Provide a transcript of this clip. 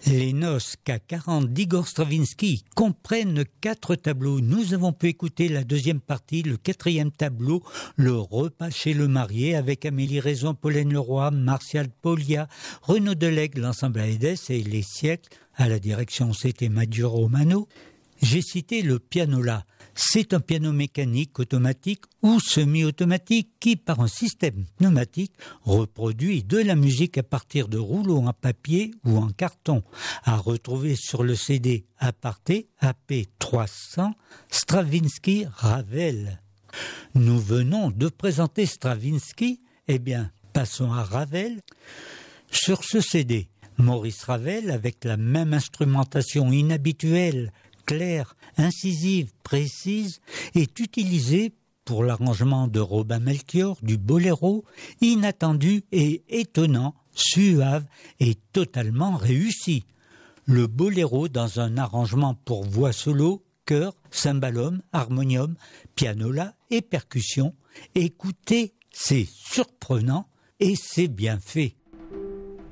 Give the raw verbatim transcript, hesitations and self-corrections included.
Les noces K quarante d'Igor Stravinsky comprennent quatre tableaux. Nous avons pu écouter la deuxième partie, le quatrième tableau, le repas chez le marié avec Amélie Raison, Pauline Leroy, Martial Poglia, Renaud Delègue, l'ensemble Aedes et les siècles. À la direction, c'était Maggio Romano. J'ai cité le pianola. C'est un piano mécanique, automatique ou semi-automatique qui, par un système pneumatique, reproduit de la musique à partir de rouleaux en papier ou en carton. À retrouver sur le C D Aparté A P trois cents Stravinsky Ravel. Nous venons de présenter Stravinsky, eh bien, passons à Ravel. Sur ce C D, Maurice Ravel, avec la même instrumentation inhabituelle, claire, incisive, précise, est utilisé pour l'arrangement de Robin Melchior, du boléro, inattendu et étonnant, suave et totalement réussi. Le boléro dans un arrangement pour voix solo, chœur, cymbalum, harmonium, pianola et percussion. Écoutez, c'est surprenant et c'est bien fait.